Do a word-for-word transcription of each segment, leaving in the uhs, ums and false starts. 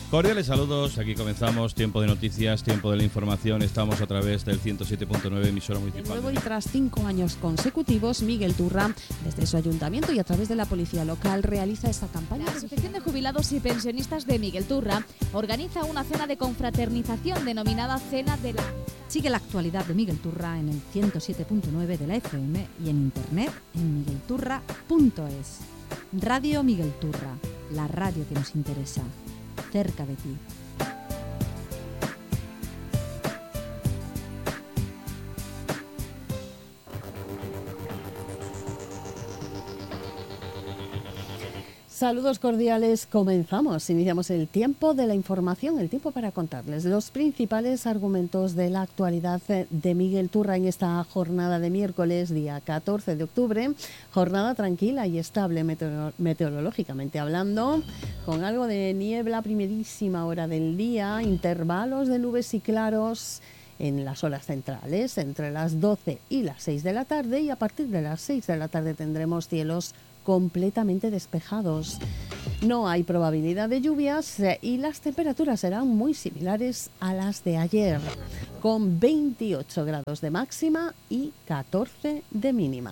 Cordiales saludos, aquí comenzamos Tiempo de Noticias, Tiempo de la Información. Estamos a través del ciento siete punto nueve, emisora municipal. De nuevo y tras cinco años consecutivos, Miguel Turra, desde su ayuntamiento y a través de la policía local, realiza esta campaña. La Asociación de Jubilados y Pensionistas de Miguel Turra organiza una cena de confraternización denominada Cena de la... Sigue la actualidad de Miguel Turra en el ciento siete punto nueve de la F M y en internet en miguel turra punto es. Radio Miguel Turra, la radio que nos interesa, cerca de ti. Saludos cordiales, comenzamos, iniciamos el tiempo de la información, el tiempo para contarles los principales argumentos de la actualidad de Miguel Turra en esta jornada de miércoles, día catorce de octubre, jornada tranquila y estable meteor- meteorológicamente hablando, con algo de niebla a primerísima hora del día, intervalos de nubes y claros en las horas centrales, entre las doce y las seis de la tarde, y a partir de las seis de la tarde tendremos cielos completamente despejados. No hay probabilidad de lluvias y las temperaturas serán muy similares a las de ayer, con veintiocho grados de máxima y catorce de mínima.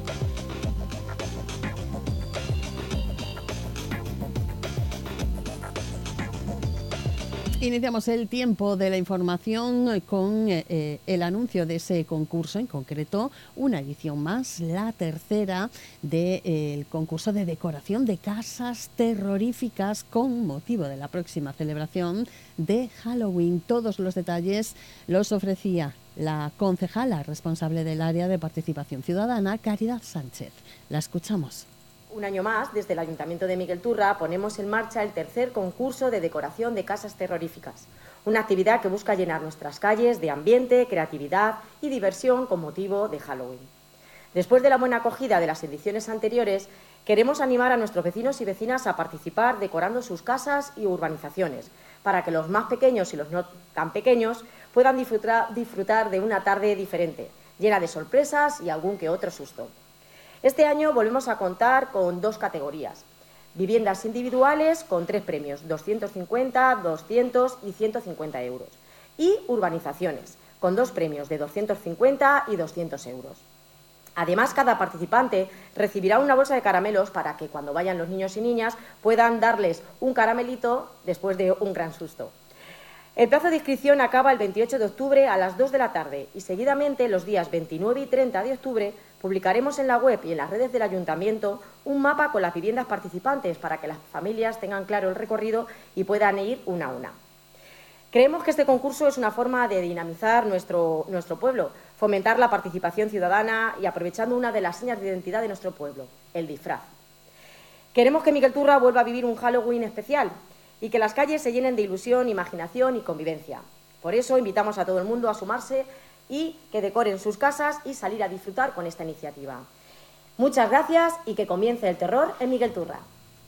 Iniciamos el tiempo de la información con eh, el anuncio de ese concurso, en concreto una edición más, la tercera del eh, concurso de decoración de casas terroríficas con motivo de la próxima celebración de Halloween. Todos los detalles los ofrecía la concejala responsable del área de participación ciudadana, Caridad Sánchez. La escuchamos. Un año más, desde el Ayuntamiento de Miguel Turra, ponemos en marcha el tercer concurso de decoración de casas terroríficas, una actividad que busca llenar nuestras calles de ambiente, creatividad y diversión con motivo de Halloween. Después de la buena acogida de las ediciones anteriores, queremos animar a nuestros vecinos y vecinas a participar decorando sus casas y urbanizaciones, para que los más pequeños y los no tan pequeños puedan disfrutar, disfrutar de una tarde diferente, llena de sorpresas y algún que otro susto. Este año volvemos a contar con dos categorías: viviendas individuales con tres premios, doscientos cincuenta, doscientos y ciento cincuenta euros, y urbanizaciones con dos premios de doscientos cincuenta y doscientos euros. Además, cada participante recibirá una bolsa de caramelos para que cuando vayan los niños y niñas puedan darles un caramelito después de un gran susto. El plazo de inscripción acaba el veintiocho de octubre a las dos de la tarde y seguidamente los días veintinueve y treinta de octubre publicaremos en la web y en las redes del Ayuntamiento un mapa con las viviendas participantes para que las familias tengan claro el recorrido y puedan ir una a una. Creemos que este concurso es una forma de dinamizar nuestro, nuestro pueblo, fomentar la participación ciudadana y aprovechando una de las señas de identidad de nuestro pueblo, el disfraz. Queremos que Miguel Turra vuelva a vivir un Halloween especial y que las calles se llenen de ilusión, imaginación y convivencia. Por eso invitamos a todo el mundo a sumarse y que decoren sus casas y salir a disfrutar con esta iniciativa. Muchas gracias y que comience el terror en Miguel Turra.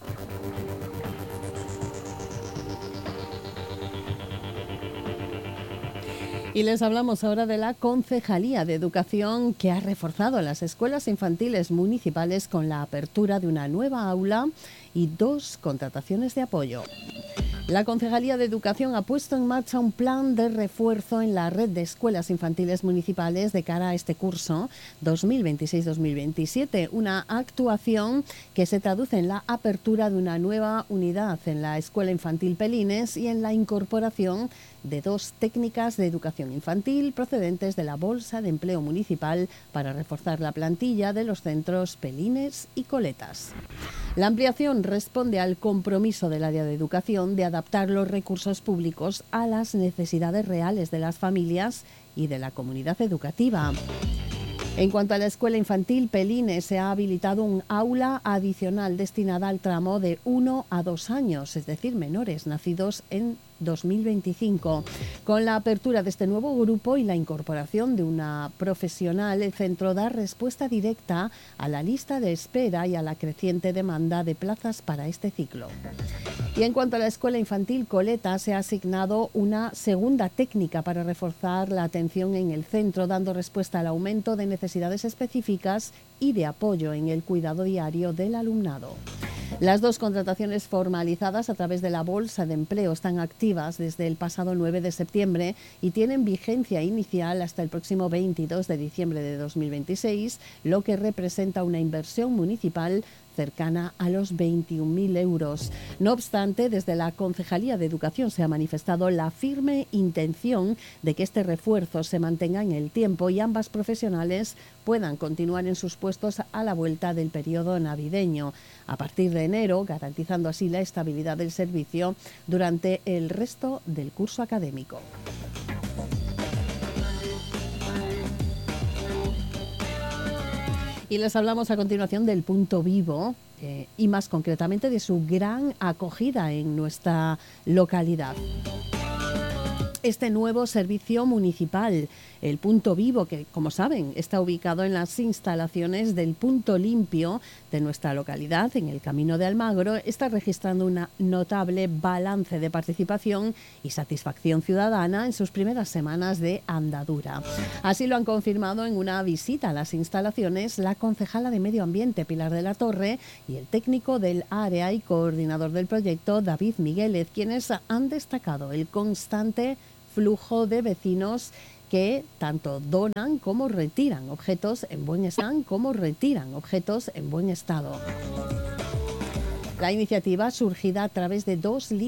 Y les hablamos ahora de la Concejalía de Educación, que ha reforzado las escuelas infantiles municipales con la apertura de una nueva aula y dos contrataciones de apoyo. La Concejalía de Educación ha puesto en marcha un plan de refuerzo en la red de escuelas infantiles municipales de cara a este curso dos mil veintiséis dos mil veintisiete, una actuación que se traduce en la apertura de una nueva unidad en la Escuela Infantil Pelines y en la incorporación de dos técnicas de educación infantil procedentes de la Bolsa de Empleo Municipal para reforzar la plantilla de los centros Pelines y Coletas. La ampliación responde al compromiso del área de educación de adaptar los recursos públicos a las necesidades reales de las familias y de la comunidad educativa. En cuanto a la escuela infantil Pelines, se ha habilitado un aula adicional destinada al tramo de uno a dos años, es decir, menores nacidos en dos mil veinticinco. Con la apertura de este nuevo grupo y la incorporación de una profesional, el centro da respuesta directa a la lista de espera y a la creciente demanda de plazas para este ciclo. Y en cuanto a la escuela infantil Coleta, se ha asignado una segunda técnica para reforzar la atención en el centro, dando respuesta al aumento de necesidades específicas y de apoyo en el cuidado diario del alumnado. Las dos contrataciones formalizadas a través de la Bolsa de Empleo están activas desde el pasado nueve de septiembre y tienen vigencia inicial hasta el próximo veintidós de diciembre de dos mil veintiséis, lo que representa una inversión municipal cercana a los veintiún mil euros. No obstante, desde la Concejalía de Educación se ha manifestado la firme intención de que este refuerzo se mantenga en el tiempo y ambas profesionales puedan continuar en sus puestos a la vuelta del periodo navideño, a partir de enero, garantizando así la estabilidad del servicio durante el resto del curso académico. Y les hablamos a continuación del Punto Vivo eh, y más concretamente de su gran acogida en nuestra localidad. Este nuevo servicio municipal, el Punto Vivo, que como saben está ubicado en las instalaciones del Punto Limpio de nuestra localidad, en el Camino de Almagro, está registrando un notable balance de participación y satisfacción ciudadana en sus primeras semanas de andadura. Así lo han confirmado en una visita a las instalaciones la concejala de Medio Ambiente, Pilar de la Torre, y el técnico del área y coordinador del proyecto, David Miguélez, quienes han destacado el constante flujo de vecinos que tanto donan como retiran objetos en buen estado, como retiran objetos en buen estado. La iniciativa, surgida a través de dos